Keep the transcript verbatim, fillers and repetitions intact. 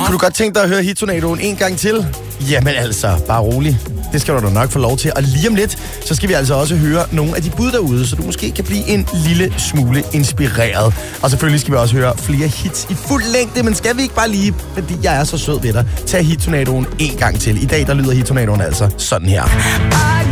Kunne du godt tænke dig at høre Hittornadoen en gang til? Jamen altså, bare rolig. Det skal du da nok få lov til. Og lige om lidt, så skal vi altså også høre nogle af de bud derude, så du måske kan blive en lille smule inspireret. Og selvfølgelig skal vi også høre flere hits i fuld længde, men skal vi ikke bare lige, fordi jeg er så sød ved dig, tage Hittornadoen en gang til. I dag, der lyder Hittornadoen altså sådan her.